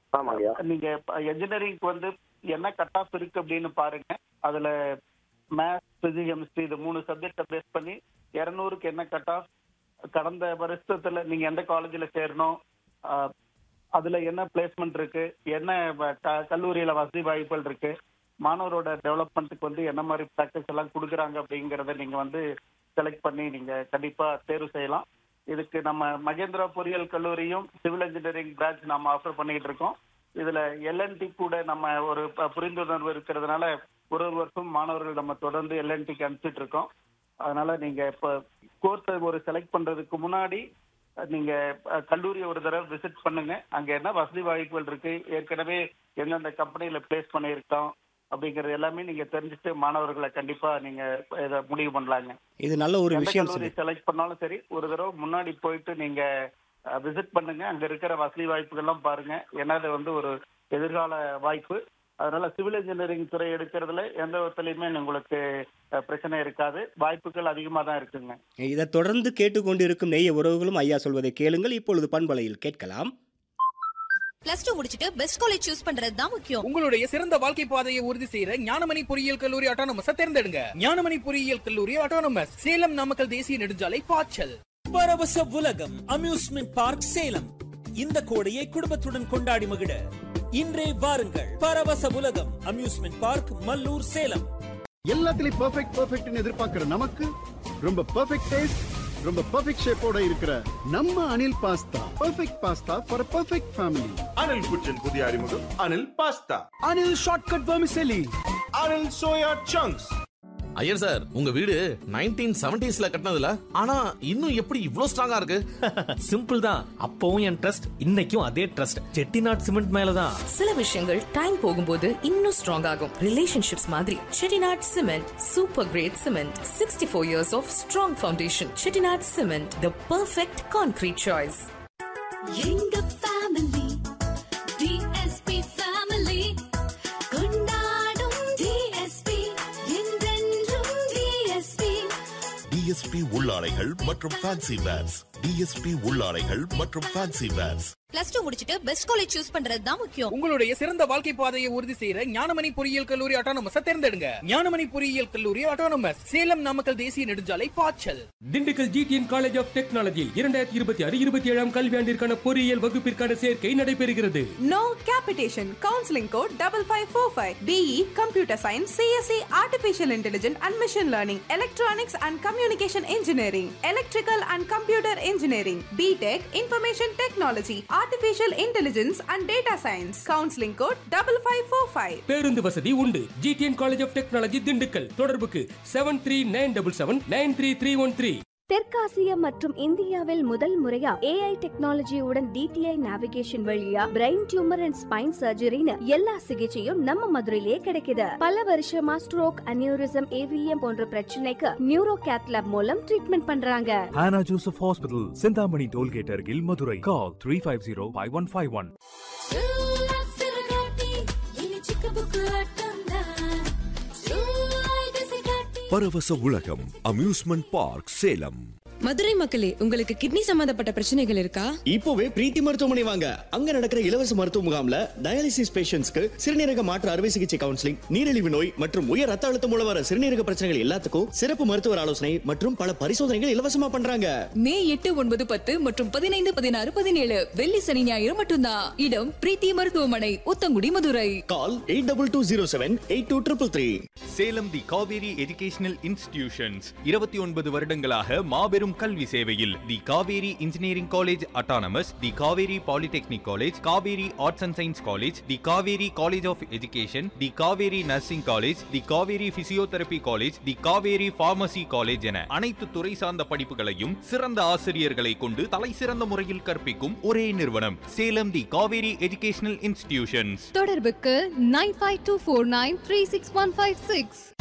ஆமாங்கய்யா. நீங்க என்ஜினியரிங்க்கு வந்து என்ன கட் ஆஃப் இருக்கு அப்படின்னு பாருங்க. அதுல மேத்ஸ், பிசிக்ஸ், கெமிஸ்ட்ரி இது 3 சப்ஜெக்ட பேஸ் பண்ணி 200க்கு என்ன கட் ஆஃப், கடந்த வருஷத்துல நீங்க எந்த காலேஜ்ல சேரணும், அதுல என்ன பிளேஸ்மெண்ட் இருக்கு, என்ன கல்லூரியில வசதி வாய்ப்புகள் இருக்கு, மாணவரோட டெவலப்மெண்ட்டுக்கு வந்து என்ன மாதிரி ப்ராக்டிஸ் எல்லாம் கொடுக்குறாங்க அப்படிங்கறத நீங்க வந்து செலக்ட் பண்ணி நீங்க கண்டிப்பா தேர்வு செய்யலாம். இதுக்கு நம்ம மகேந்திரா பொறியியல் கல்லூரியும் சிவில் இன்ஜினியரிங் பிரான்ச் நம்ம ஆஃபர் பண்ணிக்கிட்டு இருக்கோம். இதுல எல்என்டி கூட நம்ம ஒரு புரிந்துணர்வு இருக்கிறதுனால ஒரு வருஷம் மாணவர்கள் நம்ம தொடர்ந்து எல்என்டிக்கு அனுப்பிச்சிட்டு இருக்கோம். அதனால நீங்க இப்ப கோர்ஸை ஒரு செலக்ட் பண்றதுக்கு முன்னாடி நீங்க கல்லூரியை ஒரு தடவை விசிட் பண்ணுங்க. அங்க என்ன வசதி வாய்ப்புகள் இருக்கு, ஏற்கனவே எந்தெந்த கம்பெனியில பிளேஸ் பண்ணியிருக்கோம் அப்படிங்கறது எல்லாமே நீங்க தெரிஞ்சுட்டு மாணவர்களை கண்டிப்பா நீங்க இதை முடிவு பண்ணலாங்க. இது நல்ல ஒரு விஷயம். கல்லூரி செலக்ட் பண்ணாலும் சரி, ஒரு தடவை முன்னாடி போயிட்டு நீங்க விசிட் பண்ணுங்க. அங்க இருக்கிற வசதி வாய்ப்புகள்லாம் பாருங்க. ஏன்னா அது வந்து ஒரு எதிர்கால வாய்ப்பு. அதனால சிவில் இன்ஜினியரிங் துறை எடுக்கிறதுல எந்த விதத்திலையுமே உங்களுக்கு பிரச்சனை இருக்காது. வாய்ப்புகள் அதிகமாக தான் இருக்குங்க. இதை தொடர்ந்து கேட்டுக்கொண்டு இருக்கும் நெய்ய உறவுகளும் ஐயா சொல்வதை கேளுங்கள். இப்பொழுது பண்பலையில் கேட்கலாம். பிளஸ் 2 முடிச்சிட்டு பெஸ்ட் காலேஜ் சூஸ் பண்றது தான் முக்கியம். உங்களுடைய சிறந்த வாழ்க்கை பாதையை உறுதி செய்யற ஞானமணி பொறியியல் கல்லூரி ஆட்டோனமஸ் தேர்ந்தெடுங்க. ஞானமணி பொறியியல் கல்லூரி ஆட்டோனமஸ், சேலம் நாமக்கல் தேசிய நெடுஞ்சாலை பாய்ச்சல். பரவச உலகம் அம்யூஸ்மெண்ட் பார்க் சேலம். இந்த கோடையை குடும்பத்துடன் கொண்டாடி மகிழ இன்றே வாருங்கள். பரவச உலகம் அம்யூஸ்மெண்ட் பார்க், மல்லூர், சேலம். எல்லாத்துலயும் பெர்ஃபெக்ட்னு எதிர்பார்க்கிற நமக்கு ரொம்ப பெர்ஃபெக்ட் டேஸ்ட், ரொம்ப பெர்ஃபெக்ட் ஷேப்போட இருக்கிற நம்ம Anil pasta. Perfect pasta for perfect family. Anil குச்சின் புதிய அறிமுகம் Anil pasta. Anil shortcut vermicelli. Anil soya chunks. Iyer sir, உங்க வீடு 1970s கட்டினதுல, ஆனா இன்னும் எப்படி இவ்ளோ ஸ்ட்ராங்கா இருக்கு? சிம்பிள் தான். அப்பவும் என் ட்ரஸ்ட், இன்னைக்கும் அதே ட்ரஸ்ட். செட்டிநாட் சிமெண்ட் மேலதான். சில விஷயங்கள் டைம் போகும்போது இன்னும் ஸ்ட்ராங் ஆகும். ரிலேஷன்ஷிப்ஸ் மாதிரி Chettinad cement super great cement. 64 years of strong foundation. Chettinad cement, the perfect concrete choice. எங்க ஃபேமிலி டிஎஸ்பி ஃபேமிலி கொண்டாடும் டிஎஸ்பி என்றென்றும் டிஎஸ்பி. டிஎஸ்பி உள்ளாடைகள் மற்றும் ஃபேன்சி வேர்ஸ். டிஎஸ்பி உள்ளாடைகள் மற்றும் ஃபேன்சி வேர்ஸ். பிளஸ் 2 முடிச்சிட்டு பெஸ்ட் காலேஜ் சூஸ் பண்றது தான் முக்கியம். உங்களுடைய சிறந்த வாழ்க்கை பாதையை உறுதி செய்யற ஞானமணி பொறியியல் கல்லூரி ஆட்டோனமஸ் தேர்ந்தெடுங்க. ஞானமணி பொறியியல் கல்லூரி ஆட்டோனமஸ், சேலம் நாமக்கல் தேசிய நெடுஞ்சாலை பாய்ச்சல். Dindigul GTN college of technology 2026-27 கல்வியாண்டிற்கான பொறியியல் வகுப்பிற்கான சேர்க்கை நடைபெறுகிறது. No capitation. Counseling code 5545. BE Computer Science, CSE Artificial Intelligence and Machine Learning, Electronics and Communication Engineering, Electrical and Computer Engineering, BTech Information Technology, Artificial Intelligence and Data Science. Counseling code 5545. பேருந்து வசதி உண்டு. GTN college of technology Dindigul. தொடர்புக்கு 7397779313. தெற்காசியா மற்றும் இந்தியாவில் முதல் முறையா AI டெக்னாலஜியுடன் DTI navigation வழியா பிரெயின் டியூமர் அண்ட் ஸ்பைன் சர்ஜரின்னு எல்லா சிகிச்சையும் நம்ம மதுரையிலே கிடைக்குது. பல வருஷமா ஸ்ட்ரோக், அனியூரிசம், AVM போன்ற பிரச்சனைக்கு நியூரோ கேத் லேப் மூலம் ட்ரீட்மெண்ட் பண்றாங்க. Hannah Joseph Hospital, Chintamani tollgate அருகில், மதுரை. Call 350-5151. பரவச உலகம் அம்யூஸ்மெண்ட் பார்க், சேலம். மதுரை மக்களே, உங்களுக்கு கிட்னி சம்பந்தப்பட்ட பிரச்சனைகள் இருக்கா? இப்போவே பிரீத்தி மருத்துவமனை வாங்க. அங்க நடக்கிற இலவச மருத்துவ முகாம்ல டயாலிசிஸ் பேஷண்ட்ஸ்க்கு சிறுநீரக மாற்று அறுவை சிகிச்சை கவுன்சிலிங், நீரிழிவு நோய் மற்றும் உயர் ரத்த அழுத்தம் மூலம் வர சிறுநீரக பிரச்சனைகள் எல்லாத்துக்கும் சிறப்பு மருத்துவர் ஆலோசனை மற்றும் பல பரிசோதனைகள் இலவசமா பண்றாங்க. மே 8, 9, 10 மற்றும் 15, 16, 17 வெள்ளி, சனி, ஞாயிறு மட்டும்தான். இடம் பிரீத்தி மருத்துவமனை, உத்தங்குடி, மதுரை. கால் 8220782333. சேலம் தி காவேரி எஜுகேஷனல் இன்ஸ்டிடியூஷன்ஸ் 29 வருடங்களாக மாபெரும் கல்வி சேவையில். தி Kaveri engineering college autonomous, the Kaveri polytechnic college, Kaveri arts and science college, the Kaveri college of education, the Kaveri nursing college, the Kaveri physiotherapy college, the Kaveri pharmacy college என அனைத்து துறை சார்ந்த படிப்புகளையும் சிறந்த ஆசிரியர்களை கொண்டு தலை சிறந்த முறையில் கற்பிக்கும் ஒரே நிறுவனம் சேலம் தி காவேரி எஜுகேஷனல் இன்ஸ்டிடியூஷன்ஸ். தொடர்புக்கு 9524936156.